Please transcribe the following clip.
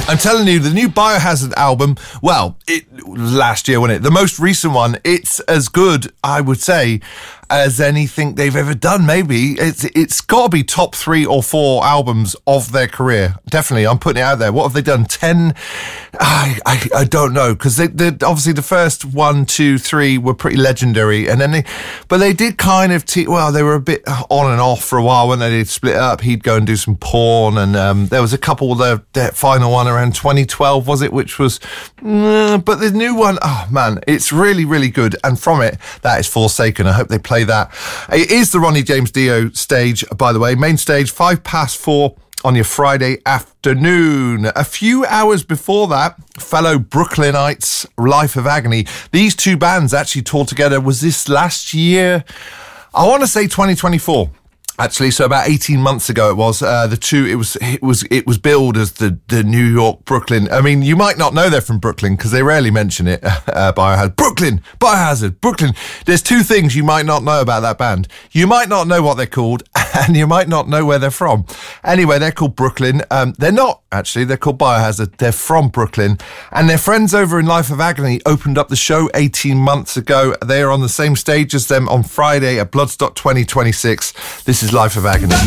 I'm telling you, the new Biohazard album, well, it last year, wasn't it? The most recent one, it's as good, I would say, as anything they've ever done, maybe. It's got to be top 3 or 4 albums of their career. Definitely, I'm putting it out there. What have they done? 10? I don't know, because they obviously the first 1, 2, 3 were pretty legendary, and then they did kind of, they were a bit on and off for a while when they split up. He'd go and do some porn, and there was a couple, the final one around 2012, was it, which was, but the new one, oh man, it's really, really good, and from it, that is Forsaken. I hope they play that. It is the Ronnie James Dio stage, by the way, main stage, 4:05 on your Friday afternoon. A few hours before that, fellow Brooklynites, Life of Agony. These two bands actually toured together. Was this last year? I want to say 2024. Actually, so about 18 months ago it was. It was billed as the New York Brooklyn. I mean, you might not know they're from Brooklyn because they rarely mention it. Biohazard, Biohazard, Brooklyn. There's 2 things you might not know about that band. You might not know what they're called, and you might not know where they're from. Anyway, they're called Brooklyn. They're not, actually. They're called Biohazard. They're from Brooklyn. And their friends over in Life of Agony opened up the show 18 months ago. They are on the same stage as them on Friday at Bloodstock 2026. This is Life of Agony.